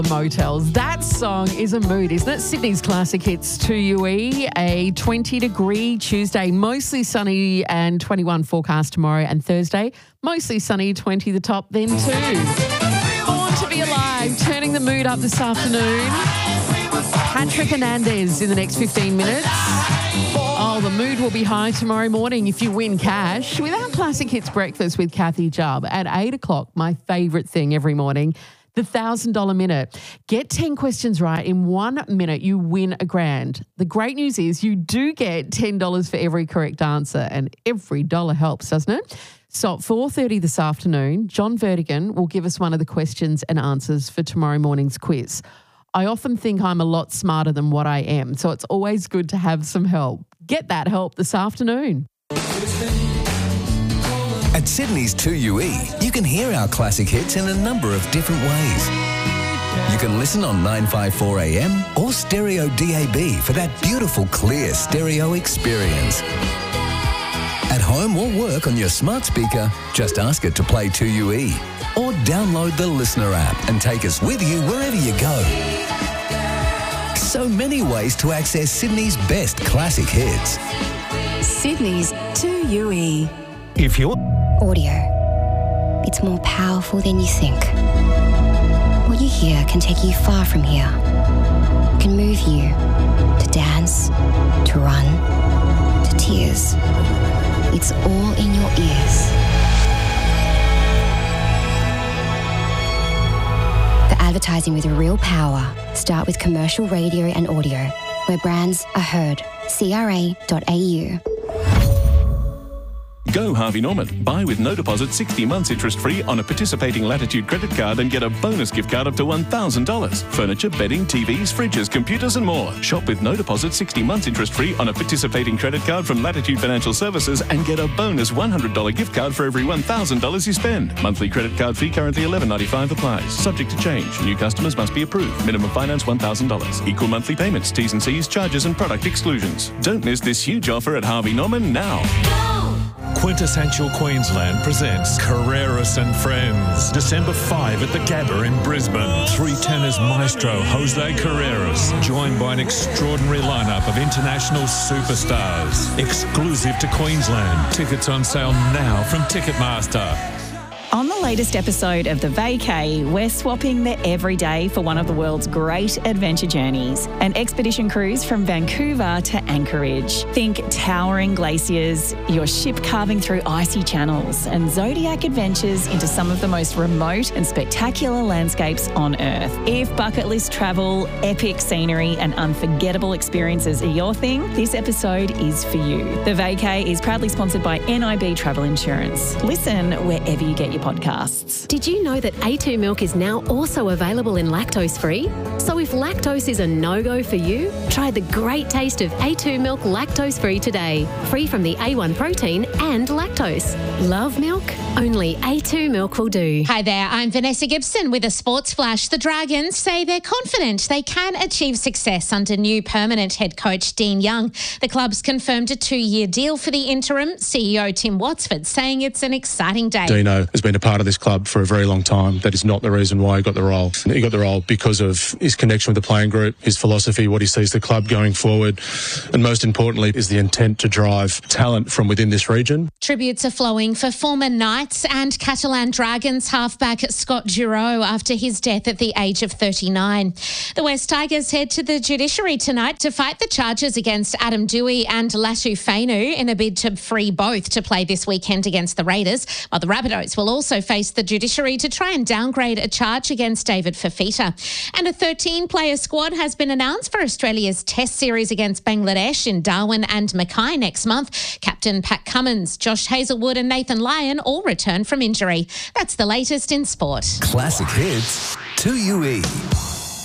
Motels. That song is a mood, isn't it? Sydney's Classic Hits 2UE, a 20-degree Tuesday, mostly sunny and 21 forecast tomorrow, and Thursday, mostly sunny, 20 the top, then 2. Born to be Alive, turning the mood up this afternoon. Patrick Hernandez in the next 15 minutes. Oh, the mood will be high tomorrow morning if you win cash with our Classic Hits breakfast with Kathy Jubb at 8 o'clock, my favourite thing every morning. The $1,000 minute. Get 10 questions right in 1 minute, you win $1,000. The great news is you do get $10 for every correct answer, and every dollar helps, doesn't it? So at 4:30 this afternoon, John Vertigan will give us one of the questions and answers for tomorrow morning's quiz. I often think I'm a lot smarter than what I am, so it's always good to have some help. Get that help this afternoon. At Sydney's 2UE, you can hear our classic hits in a number of different ways. You can listen on 954 AM or stereo DAB for that beautiful, clear stereo experience. At home or work on your smart speaker, just ask it to play 2UE. Or download the Listener app and take us with you wherever you go. So many ways to access Sydney's best classic hits. Sydney's 2UE. If you're... Audio. It's more powerful than you think. What you hear can take you far from here. Can move you to dance, to run, to tears. It's all in your ears. For advertising with real power, start with commercial radio and audio, where brands are heard. CRA.au. Go Harvey Norman. Buy with no deposit 60 months interest-free on a participating Latitude credit card and get a bonus gift card up to $1,000. Furniture, bedding, TVs, fridges, computers and more. Shop with no deposit 60 months interest-free on a participating credit card from Latitude Financial Services and get a bonus $100 gift card for every $1,000 you spend. Monthly credit card fee currently $11.95 applies. Subject to change. New customers must be approved. Minimum finance $1,000. Equal monthly payments. T's and C's, charges and product exclusions. Don't miss this huge offer at Harvey Norman now. Quintessential Queensland presents Carreras and Friends. December 5 at the Gabba in Brisbane. Three tenors maestro Jose Carreras, joined by an extraordinary lineup of international superstars. Exclusive to Queensland. Tickets on sale now from Ticketmaster. On the latest episode of The Vacay, we're swapping the everyday for one of the world's great adventure journeys. An expedition cruise from Vancouver to Anchorage. Think towering glaciers, your ship carving through icy channels, and zodiac adventures into some of the most remote and spectacular landscapes on Earth. If bucket list travel, epic scenery, and unforgettable experiences are your thing, this episode is for you. The Vacay is proudly sponsored by NIB Travel Insurance. Listen wherever you get your podcasts. Did you know that A2 milk is now also available in lactose-free? So if lactose is a no-go for you, try the great taste of A2 milk lactose-free today. Free from the A1 protein and lactose. Love milk? Only A2 milk will do. Hi there, I'm Vanessa Gibson with a Sports Flash. The Dragons say they're confident they can achieve success under new permanent head coach Dean Young. The club's confirmed a 2-year deal for the interim. CEO Tim Watsford saying it's an exciting day. Dino has been a part of this club for a very long time. That is not the reason why he got the role. He got the role because of his connection with the playing group, his philosophy, what he sees the club going forward, and most importantly is the intent to drive talent from within this region. Tributes are flowing for former Knights and Catalan Dragons halfback Scott Giroux after his death at the age of 39. The West Tigers head to the judiciary tonight to fight the charges against Adam Dewey and Latu Fainu in a bid to free both to play this weekend against the Raiders, while the Rabbitohs will also face the judiciary to try and downgrade a charge against David Fafita. And a 13-player squad has been announced for Australia's Test series against Bangladesh in Darwin and Mackay next month. Captain Pat Cummins, Josh Hazlewood and Nathan Lyon all return from injury. That's the latest in sport. Classic Hits 2UE.